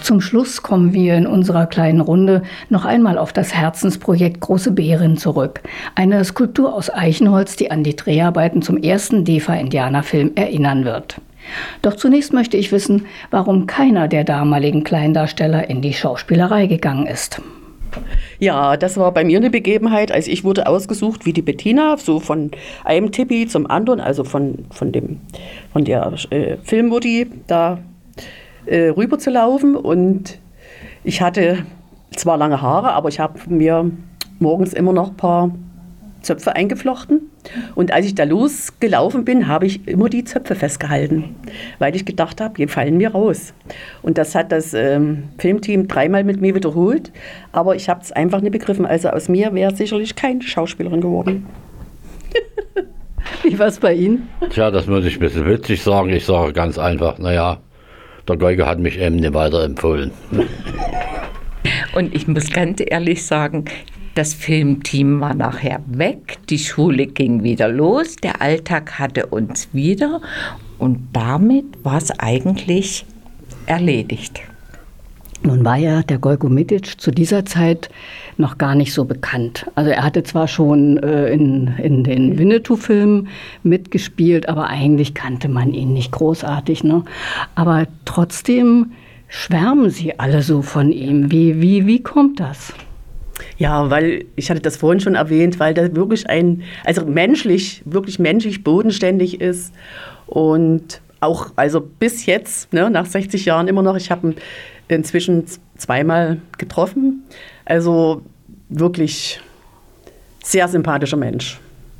Zum Schluss kommen wir in unserer kleinen Runde noch einmal auf das Herzensprojekt Große Bärin zurück. Eine Skulptur aus Eichenholz, die an die Dreharbeiten zum ersten DEFA-Indianerfilm erinnern wird. Doch zunächst möchte ich wissen, warum keiner der damaligen Kleindarsteller in die Schauspielerei gegangen ist. Ja, das war bei mir eine Begebenheit. Also ich wurde ausgesucht wie die Bettina, so von einem Tippi zum anderen, also von der Filmmutti da rüber zu laufen. Und ich hatte zwar lange Haare, aber ich habe mir morgens immer noch ein paar Zöpfe eingeflochten. Und als ich da losgelaufen bin, habe ich immer die Zöpfe festgehalten, weil ich gedacht habe, die fallen mir raus. Und das hat das Filmteam 3-mal mit mir wiederholt, aber ich habe es einfach nicht begriffen. Also aus mir wäre sicherlich keine Schauspielerin geworden. Wie war es bei Ihnen? Tja, das muss ich ein bisschen witzig sagen. Ich sage ganz einfach, naja, der Geuge hat mich eben nicht weiterempfohlen. Und ich muss ganz ehrlich sagen, das Filmteam war nachher weg, die Schule ging wieder los, der Alltag hatte uns wieder und damit war es eigentlich erledigt. Nun war ja der Gojko Mitic zu dieser Zeit noch gar nicht so bekannt. Also er hatte zwar schon in den Winnetou-Filmen mitgespielt, aber eigentlich kannte man ihn nicht großartig, ne? Aber trotzdem schwärmen sie alle so von ihm. Wie kommt das? Ja, weil, ich hatte das vorhin schon erwähnt, weil der wirklich wirklich menschlich bodenständig ist und auch, also bis jetzt, ne, nach 60 Jahren immer noch, ich habe ihn inzwischen 2-mal getroffen, also wirklich sehr sympathischer Mensch.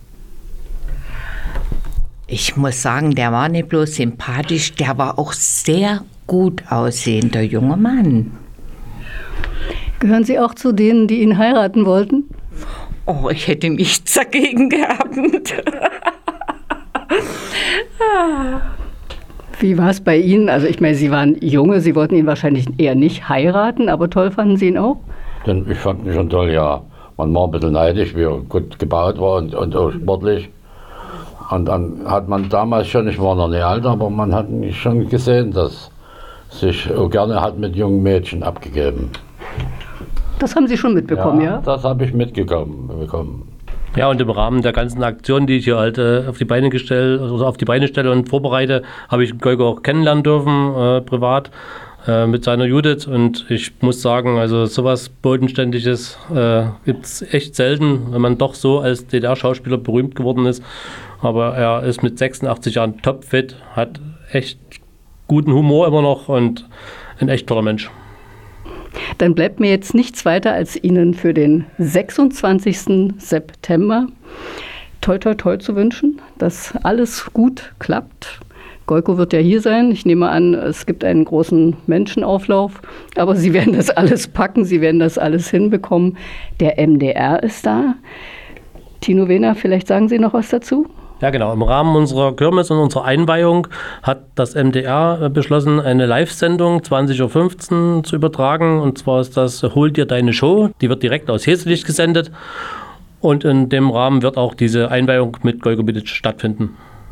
Ich muss sagen, der war nicht bloß sympathisch, der war auch sehr gut aussehender junger Mann. Gehören Sie auch zu denen, die ihn heiraten wollten? Oh, ich hätte nichts dagegen gehabt. Wie war es bei Ihnen? Also ich meine, Sie waren Junge, Sie wollten ihn wahrscheinlich eher nicht heiraten, aber toll fanden Sie ihn auch? Denn ich fand ihn schon toll, ja. Man war ein bisschen neidisch, wie er gut gebaut war und auch sportlich. Und dann hat man damals schon, ich war noch nicht alt, aber man hat schon gesehen, dass sich auch gerne hat mit jungen Mädchen abgegeben. Das haben Sie schon mitbekommen, ja? Das habe ich mitbekommen. Ja, und im Rahmen der ganzen Aktion, die ich hier halt auf die Beine stelle und vorbereite, habe ich Gojko auch kennenlernen dürfen, privat, mit seiner Judith. Und ich muss sagen, also sowas Bodenständiges gibt es echt selten, wenn man doch so als DDR-Schauspieler berühmt geworden ist. Aber er ist mit 86 Jahren topfit, hat echt guten Humor immer noch und ein echt toller Mensch. Dann bleibt mir jetzt nichts weiter, als Ihnen für den 26. September toi toi toi zu wünschen, dass alles gut klappt. Gojko wird ja hier sein. Ich nehme an, es gibt einen großen Menschenauflauf, aber Sie werden das alles packen, Sie werden das alles hinbekommen. Der MDR ist da. Tino Wehner, vielleicht sagen Sie noch was dazu? Ja, genau. Im Rahmen unserer Kirmes und unserer Einweihung hat das MDR beschlossen, eine Live-Sendung 20.15 Uhr zu übertragen. Und zwar ist das Hol dir deine Show. Die wird direkt aus Heselig gesendet. Und in dem Rahmen wird auch diese Einweihung mit Gojko Mitic stattfinden.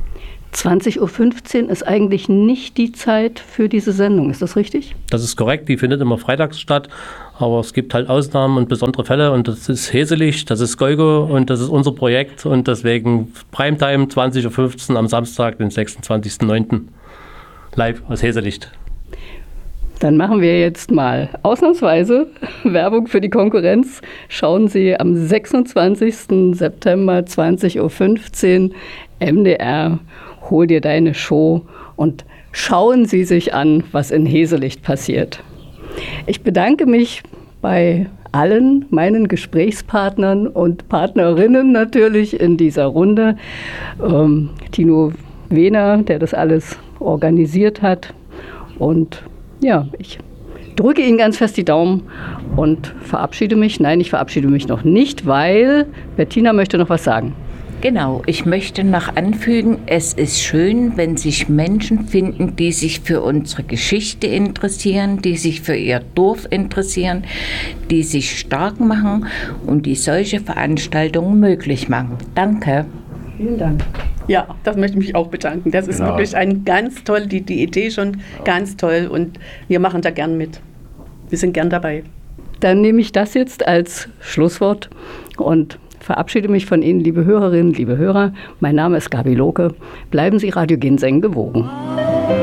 20.15 Uhr ist eigentlich nicht die Zeit für diese Sendung. Ist das richtig? Das ist korrekt. Die findet immer freitags statt. Aber es gibt halt Ausnahmen und besondere Fälle. Und das ist Heselig, das ist Gojko und das ist unser Projekt. Und deswegen Primetime 20.15 Uhr am Samstag, den 26.09. live aus Heselig. Dann machen wir jetzt mal ausnahmsweise Werbung für die Konkurrenz. Schauen Sie am 26. September 20.15 Uhr MDR, hol dir deine Show und schauen Sie sich an, was in Heselig passiert. Ich bedanke mich bei allen meinen Gesprächspartnern und Partnerinnen natürlich in dieser Runde. Tino Wehner, der das alles organisiert hat. Und ja, ich drücke Ihnen ganz fest die Daumen und verabschiede mich. Nein, ich verabschiede mich noch nicht, weil Bettina möchte noch was sagen. Genau, ich möchte noch anfügen, es ist schön, wenn sich Menschen finden, die sich für unsere Geschichte interessieren, die sich für ihr Dorf interessieren, die sich stark machen und die solche Veranstaltungen möglich machen. Danke. Vielen Dank. Ja, das möchte ich mich auch bedanken. Das ist wirklich ein ganz toll, die Idee schon ganz toll und wir machen da gern mit. wir sind gern dabei. Dann nehme ich das jetzt als Schlusswort und verabschiede mich von Ihnen, liebe Hörerinnen, liebe Hörer. Mein Name ist Gabi Lohke. Bleiben Sie Radio Ginseng gewogen.